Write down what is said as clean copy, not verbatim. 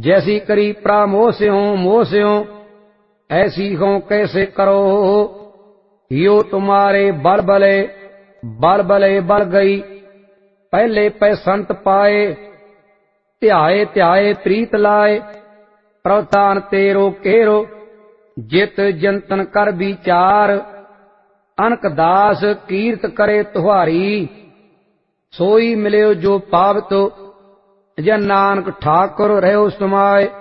जैसी करी प्रामोह स्यों ऐसी हो कैसे करो। यो तुम्हारे बल बले बढ़ गई, पहले पै संत पाए, ध्याए ध्याए प्रीत लाए। प्रवधान तेरो केरो, जित जंतन कर विचार। अनक दास कीर्त करे तुहारी, सोई मिलियो जो पावत। जन नानक ठाकुर रहो समाए।